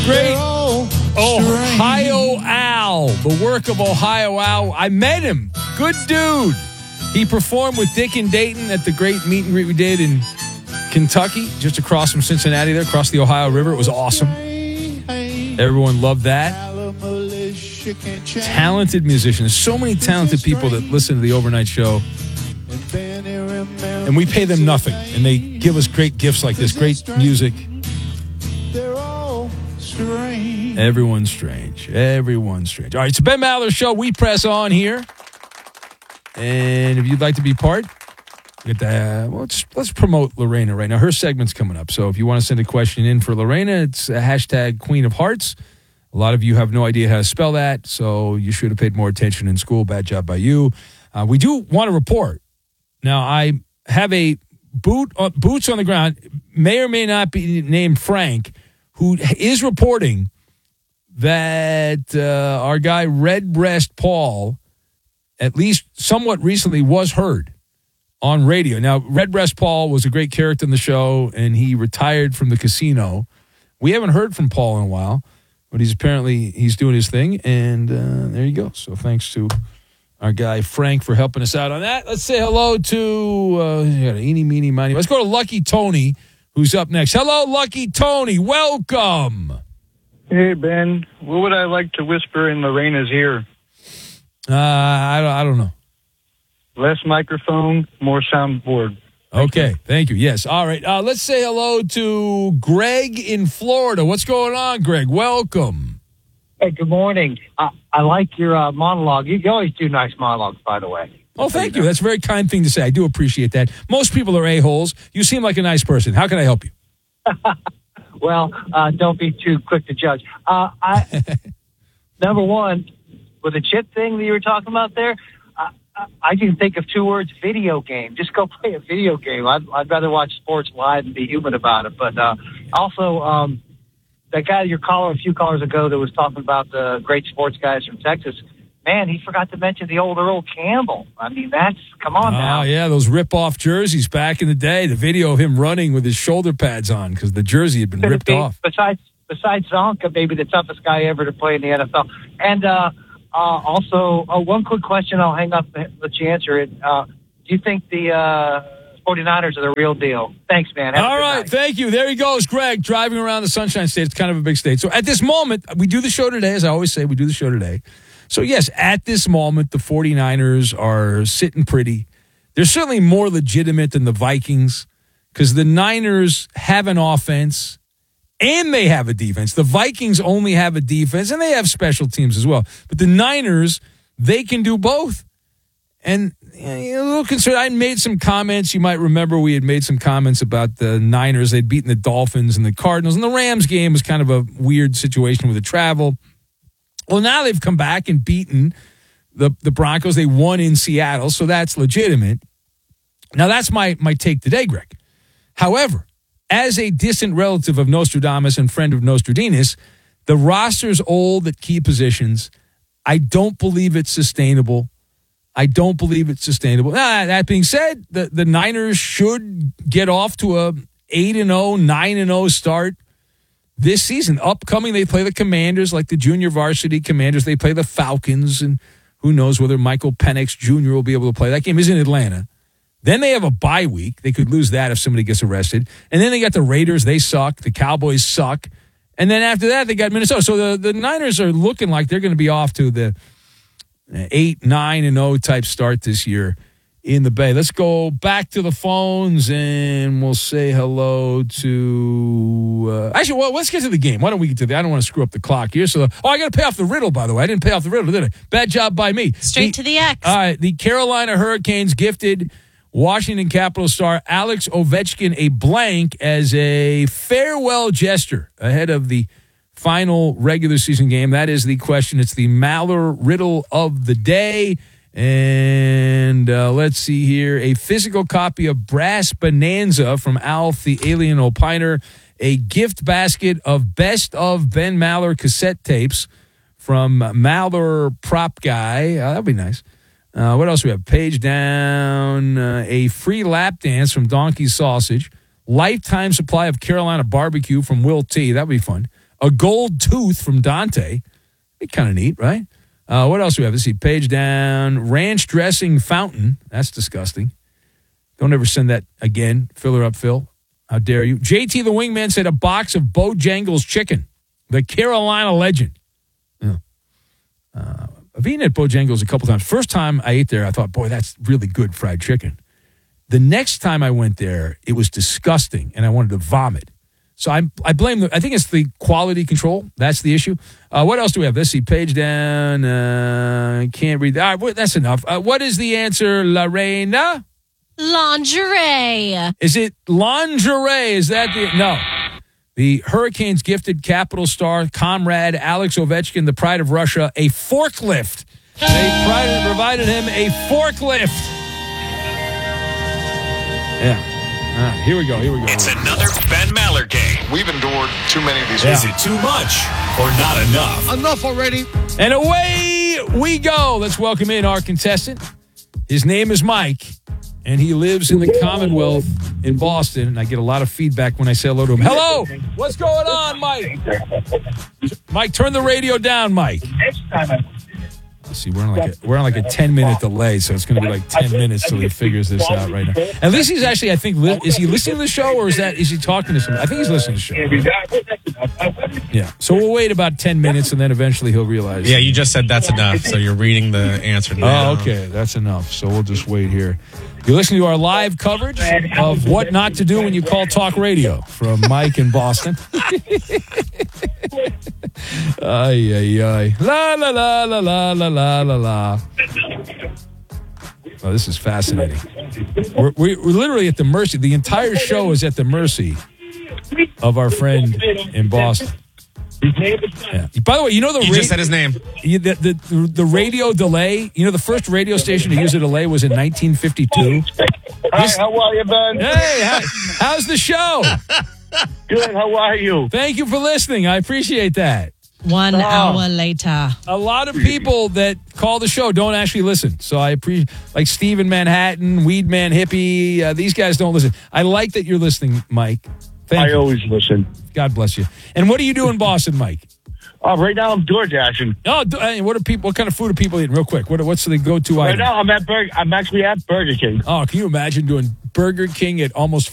Great Ohio Al. The work of Ohio Al. I met him. Good dude. He performed with Dick and Dayton at the great meet and greet we did in Kentucky, just across from Cincinnati there, across the Ohio River. It was awesome. Everyone loved that. Talented musicians. So many talented people that listen to the overnight show. And we pay them nothing. And they give us great gifts like this, great music. Everyone's strange. Everyone's strange. All right, it's the Ben Maller Show. We press on here. And if you'd like to be part, let's promote Lorena right now. Her segment's coming up. So if you want to send a question in for Lorena, it's a hashtag Queen of Hearts. A lot of you have no idea how to spell that, so you should have paid more attention in school. Bad job by you. We do want to report. Now, I have a boots on the ground, may or may not be named Frank, who is reporting that our guy Redbreast Paul, at least somewhat recently, was heard on radio. Now, Redbreast Paul was a great character in the show, and he retired from the casino. We haven't heard from Paul in a while, but he's doing his thing, and there you go. So thanks to our guy Frank for helping us out on that. Let's say hello to eeny, meeny, miny. Let's go to Lucky Tony, who's up next. Hello, Lucky Tony. Welcome. Hey, Ben. What would I like to whisper in Lorena's ear? I don't know. Less microphone, more soundboard. Okay, thank you. Yes, all right. Let's say hello to Greg in Florida. What's going on, Greg? Welcome. Hey, good morning. I like your monologue. You always do nice monologues, by the way. Oh, thank you. That's a very kind thing to say. I do appreciate that. Most people are a-holes. You seem like a nice person. How can I help you? Well, don't be too quick to judge. Number one, with the chip thing that you were talking about there, I can think of two words: video game. Just go play a video game. I'd rather watch sports live and be human about it. But also, that guy, your caller a few callers ago that was talking about the great sports guys from Texas, man, he forgot to mention the old Earl Campbell. I mean, come on now. Oh, yeah, those rip-off jerseys back in the day. The video of him running with his shoulder pads on because the jersey had been ripped off. Besides Zonka, maybe the toughest guy ever to play in the NFL. And also, one quick question. I'll hang up and let you answer it. Do you think the 49ers are the real deal? Thanks, man. All right, thank you. There he goes, Greg, driving around the Sunshine State. It's kind of a big state. So at this moment, we do the show today, as I always say, we do the show today. So, yes, at this moment, the 49ers are sitting pretty. They're certainly more legitimate than the Vikings because the Niners have an offense and they have a defense. The Vikings only have a defense, and they have special teams as well. But the Niners, they can do both. And a little concerned. I made some comments. You might remember we had made some comments about the Niners. They'd beaten the Dolphins and the Cardinals. And the Rams game was kind of a weird situation with the travel. Well, now they've come back and beaten the Broncos. They won in Seattle, so that's legitimate. Now, that's my take today, Greg. However, as a distant relative of Nostradamus and friend of Nostradamus, the roster's old at key positions. I don't believe it's sustainable. That being said, the Niners should get off to a 8-0, 9-0 start this season. Upcoming, they play the Commanders, like the junior varsity Commanders. They play the Falcons, and who knows whether Michael Penix Jr. will be able to play. That game is in Atlanta. Then they have a bye week. They could lose that if somebody gets arrested. And then they got the Raiders. They suck. The Cowboys suck. And then after that, they got Minnesota. So the Niners are looking like they're going to be off to the 8-9-0 type start this year in the Bay. Let's go back to the phones, and we'll say hello to... let's get to the game. Why don't we get to the... I don't want to screw up the clock here. So, I got to pay off the riddle, by the way. I didn't pay off the riddle, did I? Bad job by me. Straight to the X. All right. The Carolina Hurricanes gifted Washington Capitals star Alex Ovechkin a blank as a farewell gesture ahead of the final regular season game. That is the question. It's the Maller riddle of the day. And let's see here. A physical copy of Brass Bonanza from Alf the Alien Opiner. A gift basket of Best of Ben Maller cassette tapes from Maller Prop Guy. That'd be nice. What else do we have? Page down. A free lap dance from Donkey Sausage. Lifetime supply of Carolina barbecue from Will T. That'd be fun. A gold tooth from Dante. Kind of neat, right? What else do we have? Let's see. Page down. Ranch dressing fountain. That's disgusting. Don't ever send that again. Fill her up, Phil. How dare you? JT the Wingman said a box of Bojangles chicken. The Carolina legend. Yeah. I've eaten at Bojangles a couple times. First time I ate there, I thought, boy, that's really good fried chicken. The next time I went there, it was disgusting, and I wanted to vomit. So I blame I think it's the quality control. That's the issue. What else do we have? Let's see. Page down. Can't read that. That's enough. What is the answer, Lorena? Lingerie. Is it lingerie? Is that the... No. The Hurricanes gifted Capital star, comrade Alex Ovechkin, the pride of Russia, a forklift. They provided him a forklift. Yeah. All right, here we go. It's another Ben Maller game. We've endured too many of these. Is it too much or not enough? Enough already. And away we go. Let's welcome in our contestant. His name is Mike, and he lives in the Commonwealth in Boston. And I get a lot of feedback when I say hello to him. Hello! What's going on, Mike? Mike, turn the radio down, Mike. Let's see, we're on like a 10-minute delay, so it's going to be like 10 minutes till he figures this out right now. At least he's actually, I think, is he listening to the show, or is he talking to somebody? I think he's listening to the show. Yeah, so we'll wait about 10 minutes, and then eventually he'll realize. Yeah, you just said that's enough, so you're reading the answer now. Oh, okay, that's enough. So we'll just wait here. You're listening to our live coverage of what not to do when you call talk radio from Mike in Boston. Ay, ay, ay. La, la, la, la, la, la, la, la, la. Oh, this is fascinating. We're literally at the mercy. The entire show is at the mercy of our friend in Boston. Yeah. By the way, you know You just said his name. The radio delay. You know, the first radio station to use a delay was in 1952. Hi, how are you, Ben? Hey, how's the show? Good, how are you? Thank you for listening. I appreciate that. 1 hour later. A lot of people that call the show don't actually listen. So I appreciate, like Steve in Manhattan, Weed Man Hippie. These guys don't listen. I like that you're listening, Mike. Thank you. I always listen. God bless you. And what do you do in Boston, Mike? Right now I'm door dashing. Oh, what kind of food are people eating? Real quick, what's the go-to Right item? now I'm actually at Burger King. Oh, can you imagine doing Burger King at almost